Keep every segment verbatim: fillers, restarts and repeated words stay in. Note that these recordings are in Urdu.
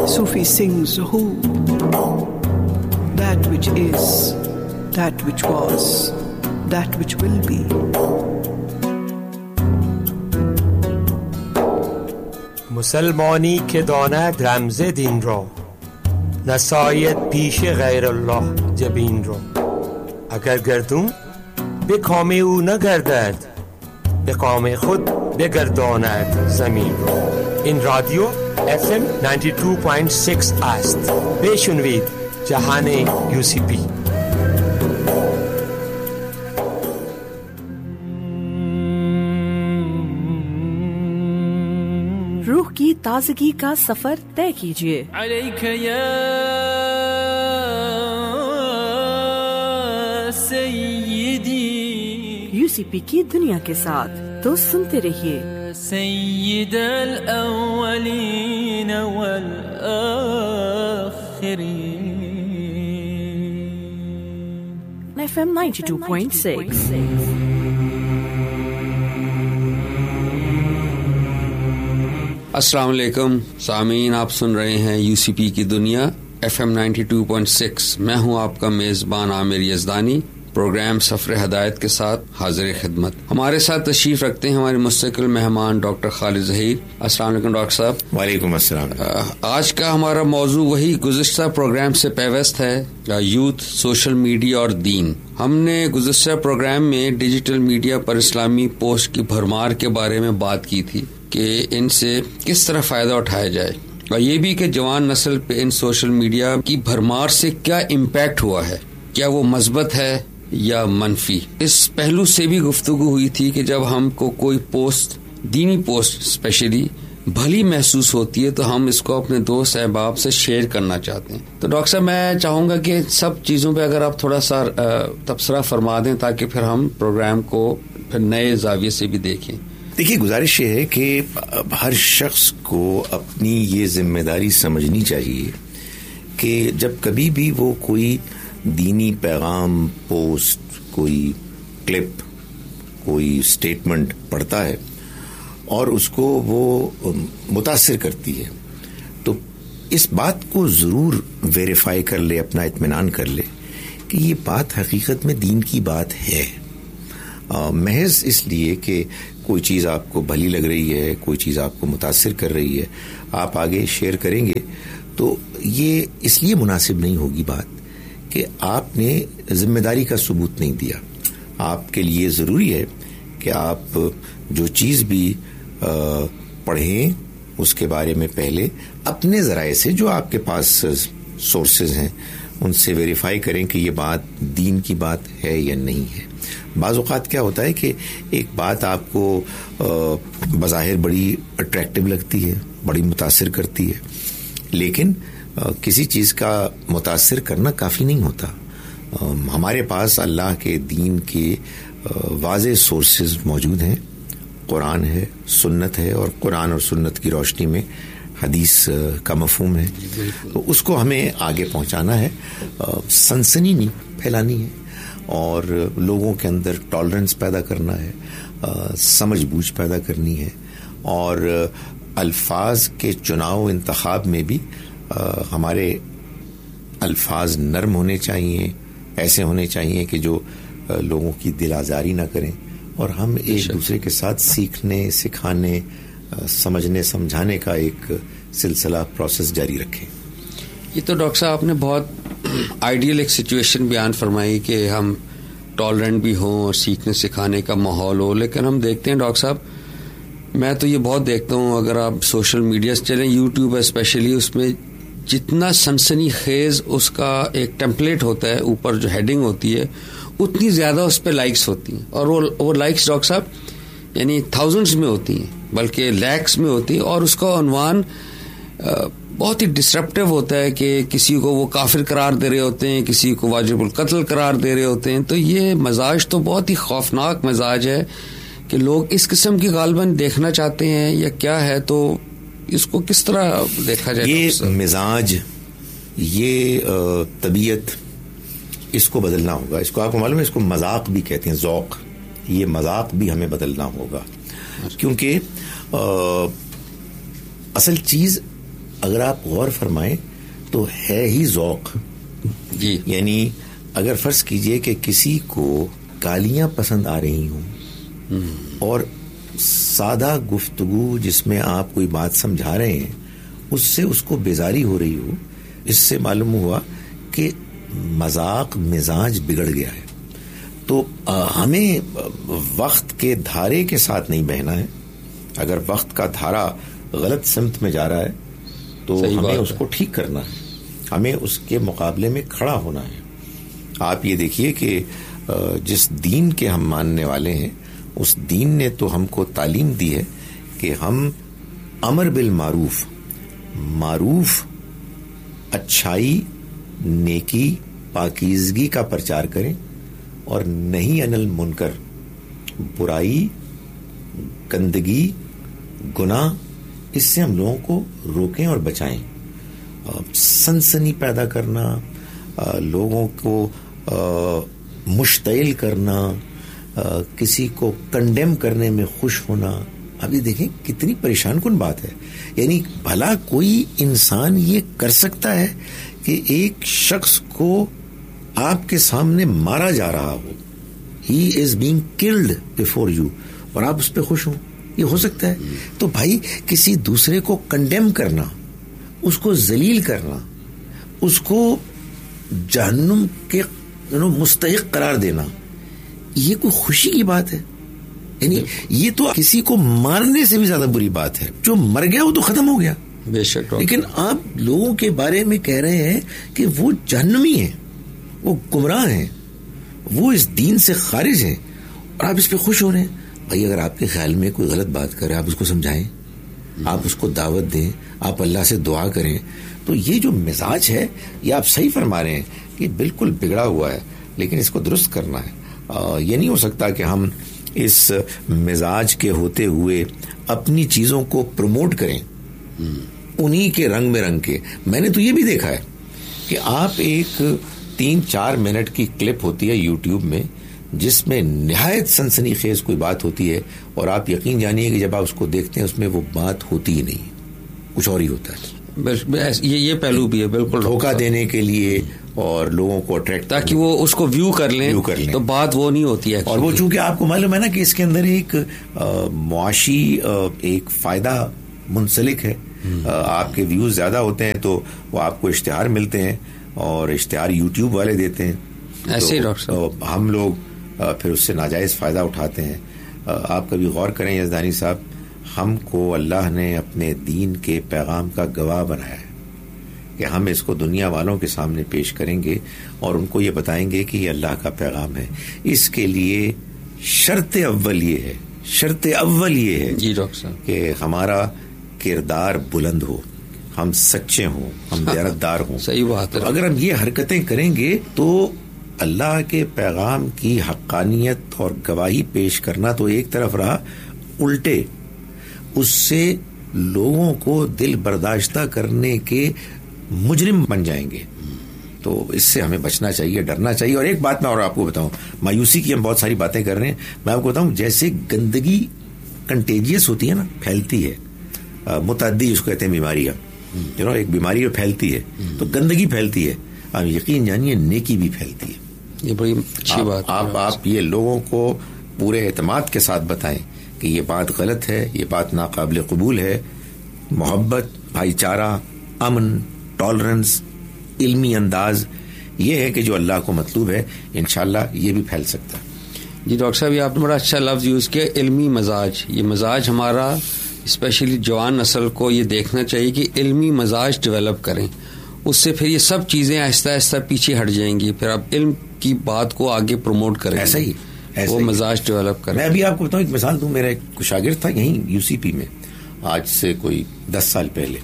Sufi sings who, that which is, that which was, that which will be. مسلمانی که داند رمز دین را، نساید پیش غیر الله جبین را. اگر گردون به کام او نگردد، به کام خود بگرداند زمین را. این رادیو اف ام نود و دو ممیز شش است. بشنوید جهان یو سی پی. روح کی تازگی کا سفر طے کیجیے. علیک یا سیدی، یو سی پی کی دنیا کے ساتھ تو سنتے رہیے. سید الاولین والآخرین. F M ninety two point six. السلام علیکم سامعین، آپ سن رہے ہیں یو سی پی کی دنیا F M ninety two point six. میں ہوں آپ کا میزبان عامر یزدانی. پروگرام سفر ہدایت کے ساتھ حاضر خدمت. ہمارے ساتھ تشریف رکھتے ہیں ہمارے مستقل مہمان ڈاکٹر خالد ظہیر. السلام علیکم ڈاکٹر صاحب. وعلیکم السلام. آج کا ہمارا موضوع وہی گزشتہ پروگرام سے پیوست ہے، یوتھ، سوشل میڈیا اور دین. ہم نے گزشتہ پروگرام میں ڈیجیٹل میڈیا پر اسلامی پوسٹ کی بھرمار کے بارے میں بات کی تھی کہ ان سے کس طرح فائدہ اٹھایا جائے، اور یہ بھی کہ جوان نسل پہ ان سوشل میڈیا کی بھرمار سے کیا امپیکٹ ہوا ہے، کیا وہ مثبت ہے یا منفی. اس پہلو سے بھی گفتگو ہوئی تھی کہ جب ہم کو کوئی پوسٹ، دینی پوسٹ اسپیشلی، بھلی محسوس ہوتی ہے تو ہم اس کو اپنے دوست احباب سے شیئر کرنا چاہتے ہیں. تو ڈاکٹر صاحب میں چاہوں گا کہ سب چیزوں پہ اگر آپ تھوڑا سا تبصرہ فرما دیں تاکہ پھر ہم پروگرام کو پھر نئے زاویے سے بھی دیکھیں. دیکھیے، گزارش یہ ہے کہ ہر شخص کو اپنی یہ ذمہ داری سمجھنی چاہیے کہ جب کبھی بھی وہ کوئی دینی پیغام، پوسٹ، کوئی کلپ، کوئی اسٹیٹمنٹ پڑھتا ہے اور اس کو وہ متاثر کرتی ہے، تو اس بات کو ضرور ویریفائی کر لے، اپنا اطمینان کر لے کہ یہ بات حقیقت میں دین کی بات ہے. محض اس لیے کہ کوئی چیز آپ کو بھلی لگ رہی ہے، کوئی چیز آپ کو متاثر کر رہی ہے، آپ آگے شیئر کریں گے تو یہ اس لیے مناسب نہیں ہوگی بات کہ آپ نے ذمہ داری کا ثبوت نہیں دیا. آپ کے لیے ضروری ہے کہ آپ جو چیز بھی پڑھیں اس کے بارے میں پہلے اپنے ذرائع سے، جو آپ کے پاس سورسز ہیں، ان سے ویریفائی کریں کہ یہ بات دین کی بات ہے یا نہیں ہے. بعض اوقات کیا ہوتا ہے کہ ایک بات آپ کو بظاہر بڑی اٹریکٹیو لگتی ہے، بڑی متاثر کرتی ہے، لیکن کسی چیز کا متاثر کرنا کافی نہیں ہوتا. ہمارے پاس اللہ کے دین کے واضح سورسز موجود ہیں. قرآن ہے، سنت ہے، اور قرآن اور سنت کی روشنی میں حدیث کا مفہوم ہے. تو اس کو ہمیں آگے پہنچانا ہے، سنسنی نہیں پھیلانی ہے، اور لوگوں کے اندر ٹالرنس پیدا کرنا ہے، سمجھ بوجھ پیدا کرنی ہے، اور الفاظ کے چناؤ انتخاب میں بھی ہمارے الفاظ نرم ہونے چاہیے، ایسے ہونے چاہیے کہ جو لوگوں کی دل آزاری نہ کریں، اور ہم ایک دوسرے کے ساتھ سیکھنے، سکھانے، سمجھنے، سمجھانے کا ایک سلسلہ، پروسیس جاری رکھیں. یہ تو ڈاکٹر صاحب آپ نے بہت آئیڈیل ایک سچویشن بیان فرمائی کہ ہم ٹالرنٹ بھی ہوں اور سیکھنے سکھانے کا ماحول ہو. لیکن ہم دیکھتے ہیں ڈاکٹر صاحب، میں تو یہ بہت دیکھتا ہوں، اگر آپ سوشل میڈیا سے چلیں، یوٹیوب اسپیشلی، اس میں جتنا سنسنی خیز اس کا ایک ٹیمپلیٹ ہوتا ہے، اوپر جو ہیڈنگ ہوتی ہے، اتنی زیادہ اس پہ لائکس ہوتی ہیں، اور وہ وہ لائکس ڈاکٹر صاحب یعنی تھاؤزنڈس میں ہوتی ہیں، بلکہ لیکس میں ہوتی ہیں، اور اس کا عنوان بہت ہی ڈسرپٹیو ہوتا ہے کہ کسی کو وہ کافر قرار دے رہے ہوتے ہیں، کسی کو واجب القتل قرار دے رہے ہوتے ہیں. تو یہ مزاج تو بہت ہی خوفناک مزاج ہے کہ لوگ اس قسم کی غالباً دیکھنا چاہتے ہیں یا کیا ہے. تو اس کو کس طرح دیکھا جائے؟ یہ مزاج، یہ طبیعت، اس کو بدلنا ہوگا. اس کو آپ کو معلوم ہے، اس کو مذاق بھی کہتے ہیں، ذوق. یہ مذاق بھی ہمیں بدلنا ہوگا، کیونکہ اصل چیز اگر آپ غور فرمائیں تو ہے ہی ذوق. جی یعنی اگر فرض کیجئے کہ کسی کو گالیاں پسند آ رہی ہوں اور سادہ گفتگو جس میں آپ کوئی بات سمجھا رہے ہیں اس سے اس کو بیزاری ہو رہی ہو, اس سے معلوم ہوا کہ مذاق مزاج بگڑ گیا ہے. تو ہمیں وقت کے دھارے کے ساتھ نہیں بہنا ہے. اگر وقت کا دھارا غلط سمت میں جا رہا ہے تو ہمیں اس کو ٹھیک کرنا ہے, ہمیں اس کے مقابلے میں کھڑا ہونا ہے. آپ یہ دیکھیے کہ جس دین کے ہم ماننے والے ہیں اس دین نے تو ہم کو تعلیم دی ہے کہ ہم امر بالمعروف, معروف اچھائی نیکی پاکیزگی کا پرچار کریں اور نہیں عن المنکر برائی گندگی گناہ اس سے ہم لوگوں کو روکیں اور بچائیں. سنسنی پیدا کرنا, لوگوں کو مشتعل کرنا, کسی کو کنڈیم کرنے میں خوش ہونا, ابھی دیکھیں کتنی پریشان کن بات ہے. یعنی بھلا کوئی انسان یہ کر سکتا ہے کہ ایک شخص کو آپ کے سامنے مارا جا رہا ہو, ہی is being killed before you, اور آپ اس پہ خوش ہوں؟ یہ ہو سکتا ہے؟ تو بھائی کسی دوسرے کو کنڈیم کرنا, اس کو ذلیل کرنا, اس کو جہنم کے مستحق قرار دینا, یہ کوئی خوشی کی بات ہے؟ یعنی یہ تو کسی کو مارنے سے بھی زیادہ بری بات ہے. جو مر گیا وہ تو ختم ہو گیا بے شک, لیکن آپ لوگوں کے بارے میں کہہ رہے ہیں کہ وہ جہنمی ہیں, وہ گمراہ ہیں, وہ اس دین سے خارج ہیں, اور آپ اس پہ خوش ہو رہے ہیں. بھائی اگر آپ کے خیال میں کوئی غلط بات کرے آپ اس کو سمجھائیں, آپ اس کو دعوت دیں, آپ اللہ سے دعا کریں. تو یہ جو مزاج ہے یہ آپ صحیح فرما رہے ہیں کہ بالکل بگڑا ہوا ہے, لیکن اس کو درست کرنا ہے. یہ نہیں ہو سکتا کہ ہم اس مزاج کے ہوتے ہوئے اپنی چیزوں کو پروموٹ کریں انہی کے رنگ میں رنگ کے. میں نے تو یہ بھی دیکھا ہے کہ آپ ایک تین چار منٹ کی کلپ ہوتی ہے یوٹیوب میں جس میں نہایت سنسنی خیز کوئی بات ہوتی ہے, اور آپ یقین جانیے کہ جب آپ اس کو دیکھتے ہیں اس میں وہ بات ہوتی ہی نہیں, کچھ اور ہی ہوتا ہے. یہ یہ پہلو بھی ہے بالکل, دھوکہ دینے کے لیے اور لوگوں کو اٹریکٹ تاکہ وہ اس کو ویو کر لیں, کر لیں. تو بات وہ نہیں ہوتی ہے. اور وہ چونکہ آپ کو معلوم ہے نا کہ اس کے اندر ایک معاشی ایک فائدہ منسلک ہے. آپ کے ویوز زیادہ ہوتے ہیں تو وہ آپ کو اشتہار ملتے ہیں, اور اشتہار یوٹیوب والے دیتے ہیں, ایسے ڈاکٹر ہم لوگ پھر اس سے ناجائز فائدہ اٹھاتے ہیں. آپ کبھی غور کریں یزدانی صاحب, ہم کو اللہ نے اپنے دین کے پیغام کا گواہ بنایا ہے کہ ہم اس کو دنیا والوں کے سامنے پیش کریں گے اور ان کو یہ بتائیں گے کہ یہ اللہ کا پیغام ہے. اس کے لیے شرط اول یہ ہے شرط اول یہ ہے جی ڈاکٹر صاحب کہ ہمارا کردار بلند ہو, ہم سچے ہوں, ہم دیانتدار ہوں. صحیح بات ہے. اگر ہم یہ حرکتیں کریں گے تو اللہ کے پیغام کی حقانیت اور گواہی پیش کرنا تو ایک طرف رہا, الٹے اس سے لوگوں کو دل برداشتہ کرنے کے مجرم بن جائیں گے. تو اس سے ہمیں بچنا چاہیے, ڈرنا چاہیے. اور ایک بات میں اور آپ کو بتاؤں, مایوسی کی ہم بہت ساری باتیں کر رہے ہیں, میں آپ کو بتاؤں جیسے گندگی کنٹیجیس ہوتی ہے نا, پھیلتی ہے, متعدی اس کو کہتے ہیں بیماریاں, جو ایک بیماری پھیلتی ہے تو گندگی پھیلتی ہے, آپ یقین جانیے نیکی بھی پھیلتی ہے. یہ بڑی اچھی بات. آپ آپ یہ لوگوں کو پورے اعتماد کے ساتھ بتائیں کہ یہ بات غلط ہے, یہ بات ناقابل قبول ہے. محبت, بھائی چارہ, امن, ٹالرنس, علمی انداز, یہ ہے کہ جو اللہ کو مطلوب ہے. انشاءاللہ یہ بھی پھیل سکتا ہے. جی ڈاکٹر صاحب, یہ آپ نے بڑا اچھا لفظ یوز کیا, علمی مزاج. یہ مزاج ہمارا اسپیشلی جوان نسل کو یہ دیکھنا چاہیے کہ علمی مزاج ڈیولپ کریں, اس سے پھر یہ سب چیزیں آہستہ آہستہ پیچھے ہٹ جائیں گی. پھر آپ علم کی بات کو آگے پروموٹ کریں. ایسا ہی وہ مزاج ڈیولپ کریں. میں ابھی آپ کو بتاؤں ایک مثال دوں. میرا ایک شاگرد تھا یہیں یو سی پی میں, آج سے کوئی دس سال پہلے,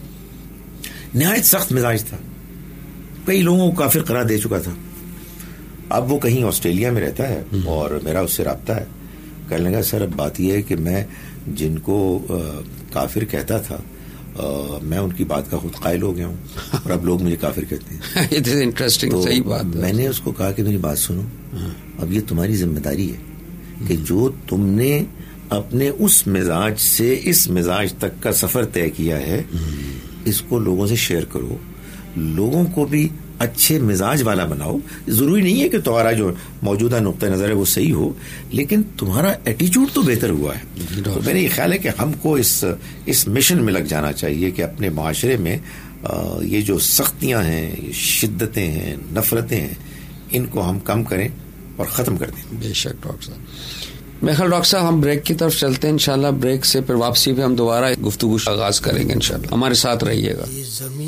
نہایت سخت مزاج تھا, کئی لوگوں کو کافر قرار دے چکا تھا. اب وہ کہیں آسٹریلیا میں رہتا ہے اور میرا اس سے رابطہ ہے. کہنے لگا سر اب بات یہ ہے کہ میں جن کو کافر کہتا تھا میں ان کی بات کا خود قائل ہو گیا ہوں اور اب لوگ مجھے کافر کہتے ہیں. It is interesting. صحیح بات. میں نے اس کو کہا کہ میری بات سنو, اب یہ تمہاری ذمہ داری ہے کہ جو تم نے اپنے اس مزاج سے اس مزاج تک کا سفر طے کیا ہے, اس کو لوگوں سے شیئر کرو, لوگوں کو بھی اچھے مزاج والا بناؤ. ضروری نہیں ہے کہ تمہارا جو موجودہ نقطہ نظر ہے وہ صحیح ہو, لیکن تمہارا ایٹیچیوڈ تو بہتر ہوا ہے. تو میرا یہ خیال ہے کہ ہم کو اس اس مشن میں لگ جانا چاہیے کہ اپنے معاشرے میں یہ جو سختیاں ہیں, شدتیں ہیں, نفرتیں ہیں, ان کو ہم کم کریں اور ختم کر دیں. بے شک ڈاکٹر صاحب. میں خیال ڈاکٹر صاحب ہم بریک کی طرف چلتے ہیں انشاءاللہ. بریک سے پھر واپسی پہ ہم دوبارہ گفتگو آغاز کریں گے انشاءاللہ. ہمارے ساتھ رہیے گا.